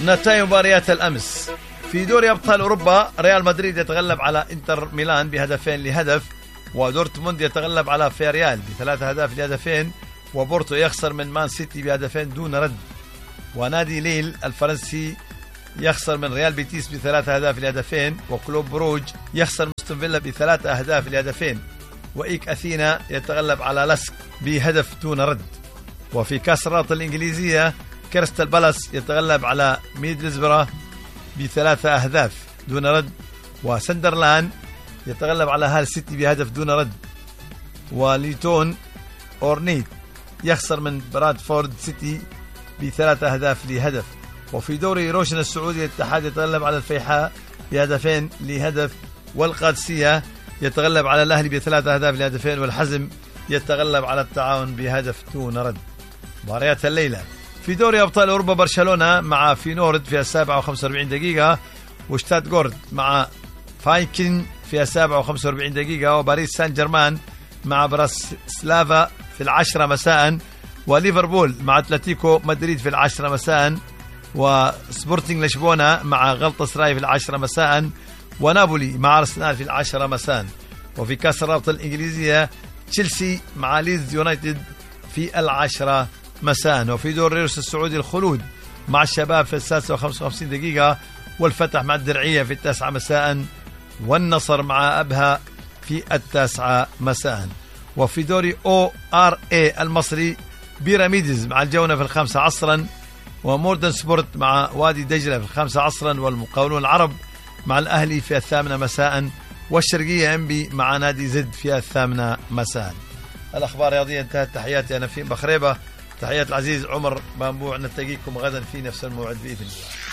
نتائج مباريات الأمس في دوري أبطال أوروبا. ريال مدريد يتغلب على إنتر ميلان بهدفين لهدف، ودورتموند يتغلب على فياريال ب3 أهداف لهدفين، وبورتو يخسر من مان سيتي بهدفين دون رد، ونادي ليل الفرنسي يخسر من ريال بيتيس ب3 أهداف لهدفين، وكلوب بروج يخسر مستون فيلا ب3 أهداف لهدفين، وإيك أثينا يتغلب على لسك بهدف دون رد. وفي كأس الرابطة الإنجليزية كريستال بالاس يتغلب على ميدلسبرا ب3 أهداف دون رد، وسندرلاند يتغلب على هال سيتي بهدف دون رد، وليتون أورنيت يخسر من برادفورد سيتي ب3 أهداف لهدف. وفي دوري روشن السعودي الاتحاد يتغلب على الفيحاء بهدفين لهدف، والقادسية يتغلب على الأهلي ب3 أهداف لهدفين، والحزم يتغلب على التعاون بهدف دون رد. مباريات الليلة في دوري أبطال أوروبا: برشلونة مع فينورد في 7:45 دقيقة، وشتاتغورت مع فايكن في 7:45 دقيقة، وباريس سان جيرمان مع براسلافا في 10 مساء، وليفربول مع أتلتيكو مدريد في 10 مساء، وسبورتينغ لشبونة مع غلطة سراي في 10 مساء، ونابولي مع أرسنال في 10 مساء. وفي كأس الرابطة الإنجليزية تشيلسي مع ليدز يونايتد في 10 مساء. وفي دوري روس السعودي الخلود مع الشباب في 6:55 دقيقة، والفتح مع الدرعية في 9 مساء، والنصر مع أبها في 9 مساء. وفي دوري ORA المصري بيراميدز مع الجونة في 5 عصرا، وموردن سبورت مع وادي دجلة في 5 عصرا، والمقاولون العرب مع الأهلي في 8 مساء، والشرقية انبي مع نادي زد في 8 مساء. الأخبار الرياضية انتهت. تحياتي أنا فين بخريبة، تحيات العزيز عمر بامبوع. نلتقيكم غدا في نفس الموعد بإذن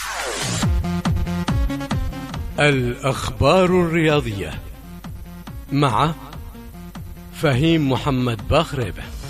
الله. الأخبار الرياضية مع فهيم محمد بخريبة.